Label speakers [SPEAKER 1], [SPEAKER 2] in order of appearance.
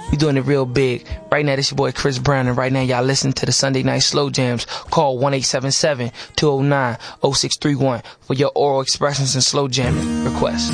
[SPEAKER 1] We doing it real big. Right now, this your boy Chris Brown, and right now y'all listen to the Sunday Night Slow Jams. Call 1-877-209-0631 for your oral expressions and slow jamming requests.